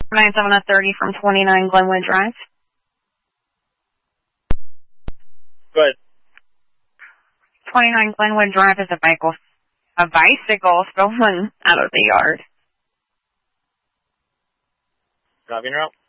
9730 from 29 Glenwood Drive. Go ahead. 29 Glenwood Drive is a bicycle stolen out of the yard. Driving route.